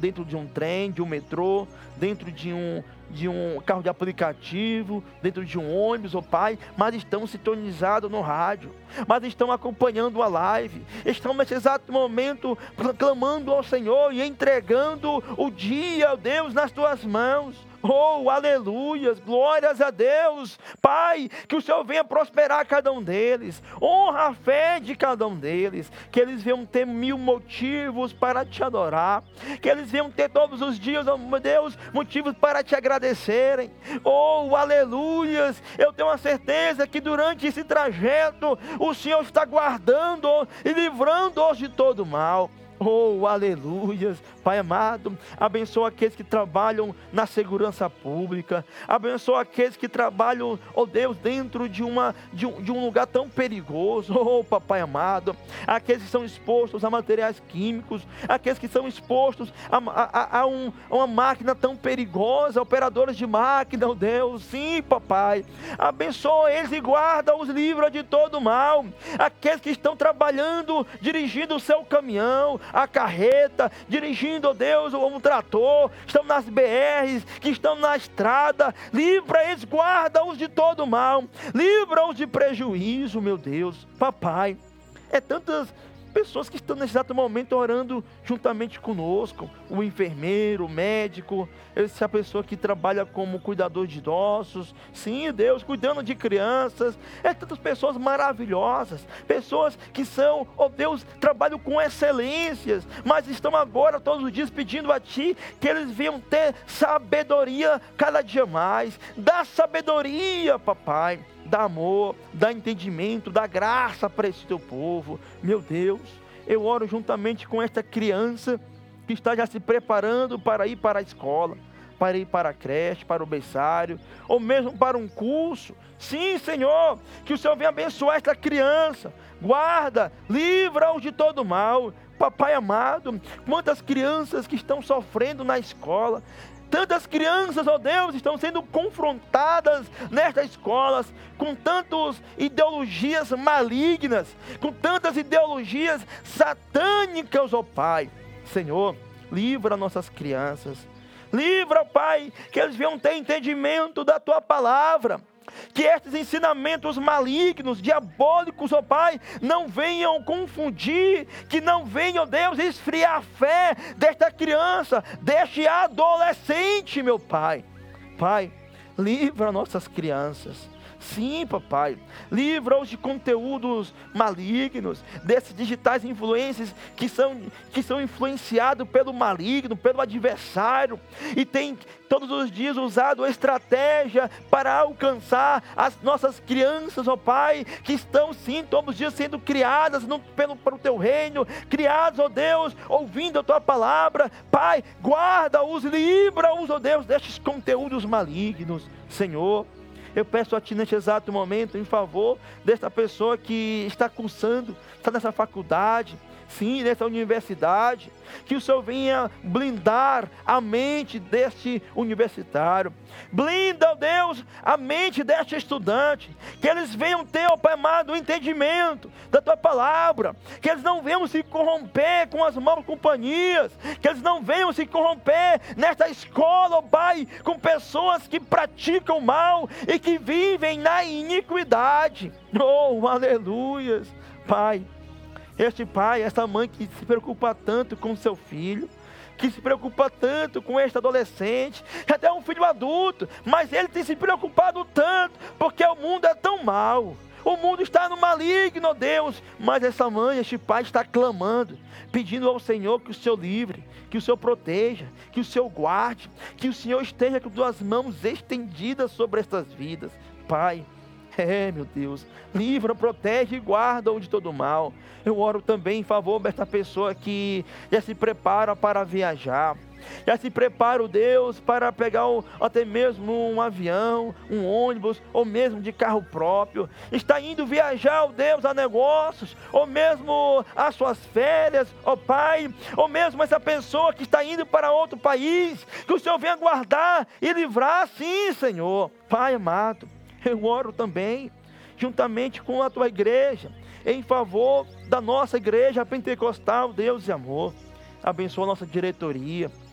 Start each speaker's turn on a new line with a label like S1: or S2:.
S1: dentro de um trem, de um metrô, dentro de um carro de aplicativo, dentro de um ônibus, ó Pai, mas estão sintonizados no rádio, mas estão acompanhando a live, estão nesse exato momento clamando ao Senhor e entregando o dia, ó Deus, nas tuas mãos. Oh, aleluias, glórias a Deus. Pai, que o Senhor venha prosperar cada um deles, honra a fé de cada um deles, que eles venham ter 1000 motivos para te adorar, que eles venham ter todos os dias, oh meu Deus, motivos para te agradecerem. Oh, aleluias, eu tenho a certeza que durante esse trajeto o Senhor está guardando e livrando-os de todo mal. Oh, aleluias, Pai amado, abençoa aqueles que trabalham na segurança pública, abençoa aqueles que trabalham, oh Deus, dentro de um lugar tão perigoso, oh Papai amado, aqueles que são expostos a materiais químicos, aqueles que são expostos a uma máquina tão perigosa, operadores de máquina, oh Deus, sim Papai, abençoa eles e guarda-os, livra de todo mal, aqueles que estão trabalhando, dirigindo o seu caminhão, a carreta, dirigindo, ó Deus, um trator, estão nas BRs, que estão na estrada, livra eles, guarda-os de todo mal, livra-os de prejuízo, meu Deus, Papai, é tantas pessoas que estão nesse exato momento orando juntamente conosco, o enfermeiro, o médico, essa pessoa que trabalha como cuidador de idosos, sim Deus, cuidando de crianças, tantas pessoas maravilhosas, pessoas que são, ó Deus, trabalham com excelências, mas estão agora todos os dias pedindo a Ti, que eles venham ter sabedoria cada dia mais, dá sabedoria Papai, dá amor, dá entendimento, dá graça para esse teu povo. Meu Deus, eu oro juntamente com esta criança que está já se preparando para ir para a escola, para ir para a creche, para o berçário, ou mesmo para um curso. Sim, Senhor, que o Senhor venha abençoar esta criança, guarda, livra-os de todo mal. Papai amado, quantas crianças que estão sofrendo na escola, tantas crianças, ó Deus, estão sendo confrontadas nestas escolas, com tantas ideologias malignas, com tantas ideologias satânicas, ó Pai. Senhor, livra nossas crianças, livra, ó Pai, que eles venham ter entendimento da Tua palavra, que estes ensinamentos malignos, diabólicos, ó Pai, não venham confundir, que não venham, Deus, esfriar a fé desta criança, deste adolescente, meu Pai. Pai, livra nossas crianças. Sim, Papai, livra-os de conteúdos malignos, desses digitais influencers que são influenciados pelo maligno, pelo adversário, e tem todos os dias usado estratégia para alcançar as nossas crianças, ó Pai, que estão sim todos os dias sendo criadas para o Teu reino, criados, ó Deus, ouvindo a Tua palavra. Pai, guarda-os, livra-os, ó Deus, destes conteúdos malignos. Senhor, eu peço a Ti neste exato momento em favor desta pessoa que está cursando, está nessa faculdade, sim, nessa universidade, que o Senhor venha blindar a mente deste universitário, blinda, ó Deus, a mente deste estudante, que eles venham ter, ó Pai amado, o entendimento da Tua palavra, que eles não venham se corromper com as maus companhias, que eles não venham se corromper nesta escola, ó Pai, com pessoas que praticam mal e que vivem na iniquidade. Oh, aleluias, Pai. Este pai, esta mãe que se preocupa tanto com seu filho, que se preocupa tanto com este adolescente, até um filho adulto, mas ele tem se preocupado tanto, porque o mundo é tão mau, o mundo está no maligno, ó Deus, mas essa mãe, este pai está clamando, pedindo ao Senhor que o Senhor livre, que o Senhor proteja, que o Senhor guarde, que o Senhor esteja com Tuas mãos estendidas sobre estas vidas. Pai, meu Deus, livra, protege e guarda-o de todo mal. Eu oro também em favor desta pessoa que já se prepara para viajar, já se prepara, Deus, para pegar até mesmo um avião, um ônibus, ou mesmo de carro próprio, está indo viajar, Deus, a negócios, ou mesmo às suas férias, ó Pai, ou mesmo essa pessoa que está indo para outro país, que o Senhor venha guardar e livrar, sim, Senhor. Pai amado, eu oro também, juntamente com a Tua igreja, em favor da nossa igreja pentecostal, Deus e amor. Abençoa a nossa diretoria,